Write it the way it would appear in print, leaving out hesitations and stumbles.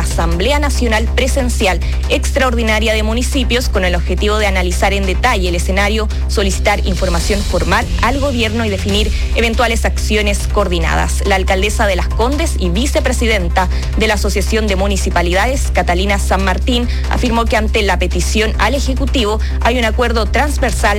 Asamblea Nacional Presencial Extraordinaria de Municipios con el objetivo de analizar en detalle el escenario, solicitar información formal al gobierno y definir eventuales acciones coordinadas. La alcaldesa de Las Condes y vicepresidenta de la Asociación de Municipalidades, Catalina San Martín, afirmó que ante la petición al Ejecutivo hay un acuerdo transversal